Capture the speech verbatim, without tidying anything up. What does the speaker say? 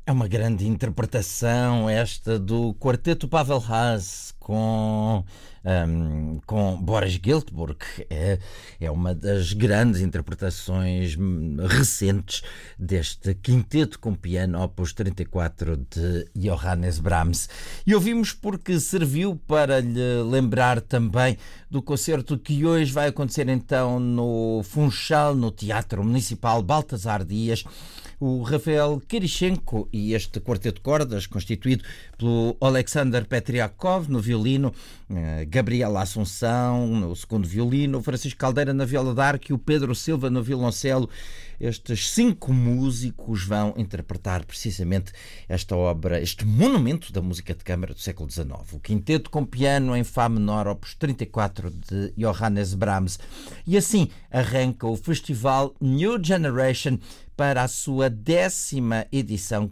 É uma grande interpretação esta do Quarteto Pavel Haas com, um, com Boris Giltburg. É, é uma das grandes interpretações recentes deste quinteto com piano opus trinta e quatro de Johannes Brahms. E ouvimos porque serviu para lhe lembrar também do concerto que hoje vai acontecer então no Funchal, no Teatro Municipal Baltasar Dias. O Rafael Kirichenko e este quarteto de cordas, constituído pelo Alexander Petriakov no violino, Gabriela Assunção no segundo violino, o Francisco Caldeira na viola d'arco e o Pedro Silva no violoncelo. Estes cinco músicos vão interpretar precisamente esta obra, este monumento da música de câmara do século dezenove. O quinteto com piano em Fá menor, opus trinta e quatro de Johannes Brahms. E assim arranca o festival New Generation para a sua décima edição,